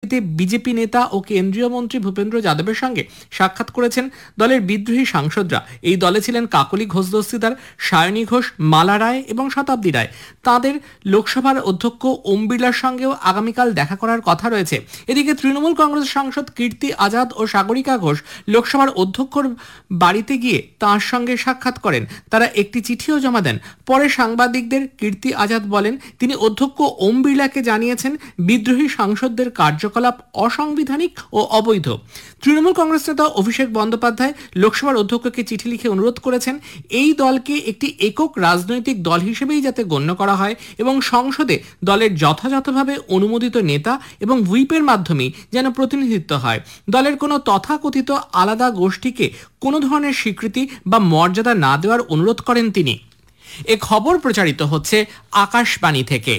BJP নেতা ও কেন্দ্রীয় মন্ত্রী ভূপেন্দ্র যাদবের সঙ্গে সাক্ষাৎ করেছেন দলের বিদ্রোহী সাংসদরা। এই দলে ছিলেন কাকলি ঘোষ দস্তিদার, সায়নী ঘোষ, মালা রায় এবং শতাব্দী রায়। তাদের লোকসভার অধ্যক্ষ ওম বিড়লার সঙ্গেও আগামীকাল দেখা করার কথা রয়েছে। এদিকে তৃণমূল কংগ্রেস সাংসদ কীর্তি আজাদ ও সাগরিকা ঘোষ লোকসভার অধ্যক্ষর বাড়িতে গিয়ে তাঁর সঙ্গে সাক্ষাৎ করেন। তারা একটি চিঠিও জমা দেন। পরে সাংবাদিকদের কীর্তি আজাদ বলেন, তিনি অধ্যক্ষ ওম বিড়লাকে জানিয়েছেন বিদ্রোহী সাংসদদের কার্যকলাপ অসাংবিধানিক ও অবৈধ। তৃণমূল কংগ্রেস নেতা অভিষেক বন্দ্যোপাধ্যায় লোকসভার অধ্যক্ষকে চিঠি লিখে অনুরোধ করেছেন এই দলকে একটি একক রাজনৈতিক দল হিসেবেই যাতে গণ্য করা হয় এবং সংসদে দলের যথাযথভাবে অনুমোদিত নেতা এবং হুইপের মাধ্যমেই যেন প্রতিনিধিত্ব হয়। দলের কোনো তথাকথিত আলাদা গোষ্ঠীকে কোনো ধরনের স্বীকৃতি বা মর্যাদা না দেওয়ার অনুরোধ করেন তিনি। এ খবর প্রচারিত হচ্ছে আকাশবাণী থেকে।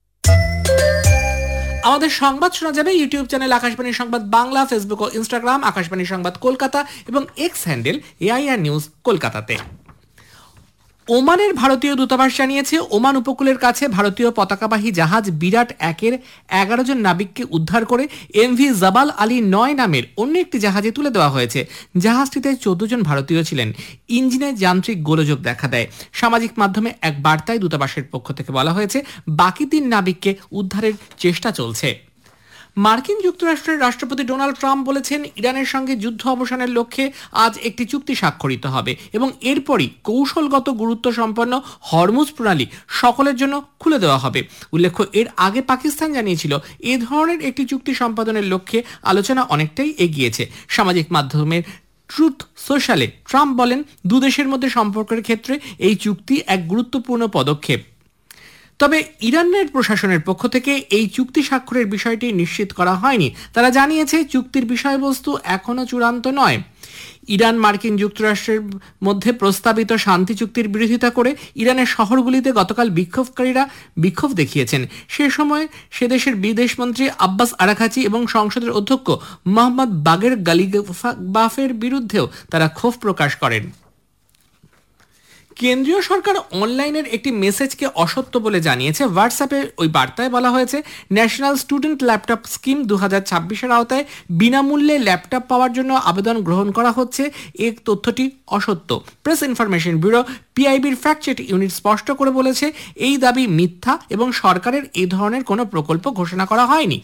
আমাদের সংবাদ শোনা যাবে ইউটিউব চ্যানেল আকাশবাণী সংবাদ বাংলা, ফেসবুক ও ইনস্টাগ্রাম আকাশবাণী সংবাদ কলকাতা এবং এক্স হ্যান্ডেল AIR নিউজ কলকাতাতে। ওমানের ভারতীয় দূতাবাস জানিয়েছে ওমান উপকূলের কাছে ভারতীয় পতাকাবাহী জাহাজ বিরাট 1-এর 11 জন নাবিককে উদ্ধার করে MV জাবাল আলী 9 নামের অন্য একটি জাহাজে তুলে দেওয়া হয়েছে। জাহাজটিতে 14 জন ভারতীয় ছিলেন। ইঞ্জিনে যান্ত্রিক গোলযোগ দেখা দেয়। সামাজিক মাধ্যমে এক বার্তায় দূতাবাসের পক্ষ থেকে বলা হয়েছে বাকি 3 নাবিককে উদ্ধারের চেষ্টা চলছে। মার্কিন যুক্তরাষ্ট্রের রাষ্ট্রপতি ডোনাল্ড ট্রাম্প বলেছেন ইরানের সঙ্গে যুদ্ধ অবসানের লক্ষ্যে আজ একটি চুক্তি স্বাক্ষরিত হবে এবং এরপরই কৌশলগত গুরুত্ব সম্পন্ন হরমুজ প্রণালী সকলের জন্য খুলে দেওয়া হবে। উল্লেখ্য, এর আগে পাকিস্তান জানিয়েছিল এ ধরনের একটি চুক্তি সম্পাদনের লক্ষ্যে আলোচনা অনেকটাই এগিয়েছে। সামাজিক মাধ্যমের ট্রুথ সোশ্যালে ট্রাম্প বলেন দুদেশের মধ্যে সম্পর্কের ক্ষেত্রে এই চুক্তি এক গুরুত্বপূর্ণ পদক্ষেপ। তবে ইরানের প্রশাসনের পক্ষ থেকে এই চুক্তি স্বাক্ষরের বিষয়টি নিশ্চিত করা হয়নি। তারা জানিয়েছে চুক্তির বিষয়বস্তু এখনো চূড়ান্ত নয়। ইরান মার্কিন যুক্তরাষ্ট্রের মধ্যে প্রস্তাবিত শান্তি চুক্তির বিরোধিতা করে ইরানের শহরগুলিতে গতকাল বিক্ষোভকারীরা বিক্ষোভ দেখিয়েছেন। সে সময় সে দেশের বিদেশমন্ত্রী আব্বাস আরাঘাচি এবং সংসদের অধ্যক্ষ মোহাম্মদ বাগের গালিবাফের বিরুদ্ধেও তারা ক্ষোভ প্রকাশ করেন। কেন্দ্রীয় সরকার অনলাইনের একটি মেসেজকে অসত্য বলে জানিয়েছে। হোয়াটসঅ্যাপে ওই বার্তায় বলা হয়েছে ন্যাশনাল স্টুডেন্ট ল্যাপটপ স্কিম 2026-এর আওতায় বিনামূল্যে ল্যাপটপ পাওয়ার জন্য আবেদন গ্রহণ করা হচ্ছে। এই তথ্যটি অসত্য। Press information bureau PIBর fact check unit স্পষ্ট করে বলেছে এই দাবি মিথ্যা এবং সরকারের এই ধরনের কোনো প্রকল্প ঘোষণা করা হয়নি।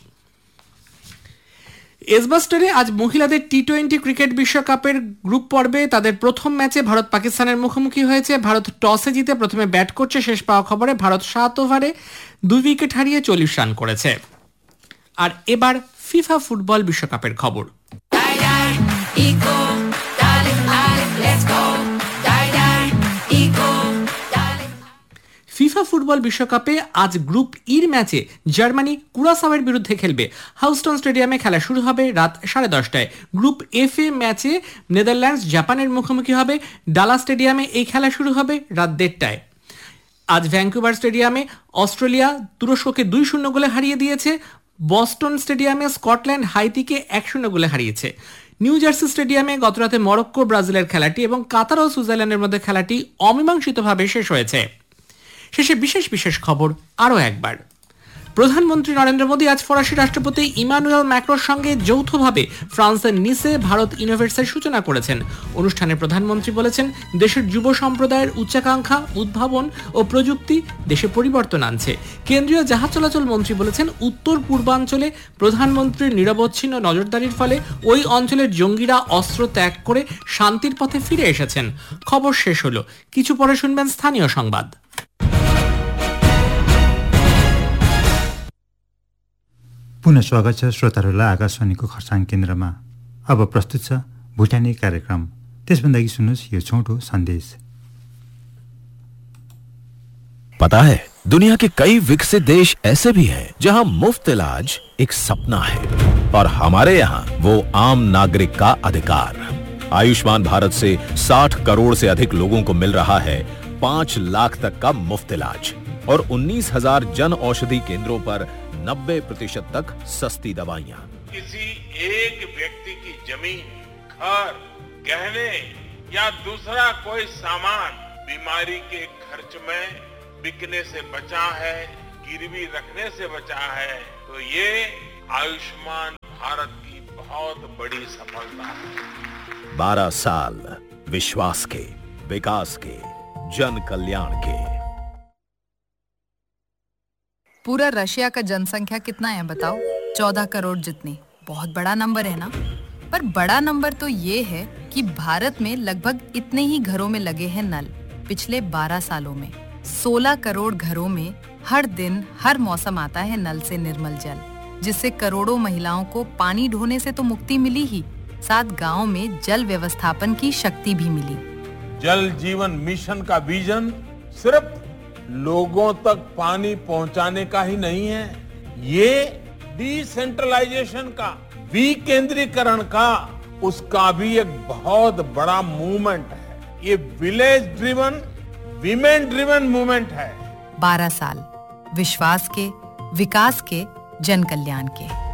এজবাস্টারে আজ মহিলাদের T20 ক্রিকেট বিশ্বকাপের গ্রুপ পর্বে তাদের প্রথম ম্যাচে ভারত পাকিস্তানের মুখোমুখি হয়েছে। ভারত টসে জিতে প্রথমে ব্যাট করছে। শেষ পাওয়া খবরে ভারত 7 ওভারে 2 উইকেট হারিয়ে 40 রান করেছে। আর এবার ফিফা ফুটবল বিশ্বকাপের খবর। ফিফা ফুটবল বিশ্বকাপে আজ গ্রুপ ইর ম্যাচে জার্মানি কুরাসাওয়ের বিরুদ্ধে খেলবে। হাউস্টন স্টেডিয়ামে খেলা শুরু হবে রাত 10:30টায়। গ্রুপ FA ম্যাচে নেদারল্যান্ডস জাপানের মুখোমুখি হবে। ডালাস স্টেডিয়ামে এই খেলা শুরু হবে রাত 1:30টায়। আজ ভ্যাঙ্কুভার স্টেডিয়ামে অস্ট্রেলিয়া তুরস্ককে 2-0 গোলে হারিয়ে দিয়েছে। বস্টন স্টেডিয়ামে স্কটল্যান্ড হাইতিকে 1-0 গোলে হারিয়েছে। নিউ জার্সি স্টেডিয়ামে গতরাতে মরক্কো ব্রাজিলের খেলাটি এবং কাতার ও সুইজারল্যান্ডের মধ্যে খেলাটি অমীমাংসিতভাবে শেষ হয়েছে। শেষে বিশেষ খবর আরও একবার। প্রধানমন্ত্রী নরেন্দ্র মোদী আজ ফরাসি রাষ্ট্রপতি ইমানুয়েল ম্যাক্রোর সঙ্গে যৌথভাবে ফ্রান্সের নিসে ভারত ইনোভেটসের সূচনা করেছেন। অনুষ্ঠানে প্রধানমন্ত্রী বলেছেন দেশের যুব সম্প্রদায়ের উচ্চাকাঙ্ক্ষা, উদ্ভাবন ও প্রযুক্তি দেশে পরিবর্তন আনছে। কেন্দ্রীয় জাহাজ চলাচল মন্ত্রী বলেছেন উত্তর পূর্বাঞ্চলে প্রধানমন্ত্রীর নিরবচ্ছিন্ন নজরদারির ফলে ওই অঞ্চলের জঙ্গিরা অস্ত্র ত্যাগ করে শান্তির পথে ফিরে এসেছেন। খবর শেষ হলো। কিছু পরে শুনবেন স্থানীয় সংবাদ। पुनः स्वागत छ श्रोताहरूलाई आकाशवाणीको खरसाङ केन्द्रमा। अब प्रस्तुत छ भुटानी कार्यक्रम। त्यसभन्दा अघि सुन्नुहोस् यो छोटो सन्देश। पता है दुनिया के कई विकसित देश ऐसे भी हैं जहां मुफ्त इलाज एक सपना है और हमारे यहाँ वो आम नागरिक का अधिकार। आयुष्मान भारत से 60 करोड़ से अधिक लोगों को मिल रहा है 5 लाख तक का मुफ्त इलाज और 19,000 जन औषधि केंद्रों पर 90% तक सस्ती दवाइयाँ। किसी एक व्यक्ति की जमीन, घर, गहने या दूसरा कोई सामान बीमारी के खर्च में बिकने से बचा है, गिरवी रखने से बचा है, तो ये आयुष्मान भारत की बहुत बड़ी सफलता है। 12 साल विश्वास के, विकास के, जन कल्याण के। पूरा रशिया का जनसंख्या कितना है बताओ? 14 करोड़ जितनी। बहुत बड़ा नंबर है ना? पर बड़ा नंबर तो ये है कि भारत में लगभग इतने ही घरों में लगे हैं नल। पिछले 12 सालों में 16 करोड़ घरों में हर दिन हर मौसम आता है नल से निर्मल जल, जिससे करोड़ों महिलाओं को पानी ढोने से तो मुक्ति मिली ही, साथ गांव में जल व्यवस्थापन की शक्ति भी मिली। जल जीवन मिशन का विजन सिर्फ लोगों तक पानी पहुंचाने का ही नहीं है, ये डिसेंट्रलाइजेशन का, विकेंद्रीकरण का, उसका भी एक बहुत बड़ा मूवमेंट है। ये village driven, women driven movement है। 12 साल विश्वास के, विकास के, जन कल्याण के।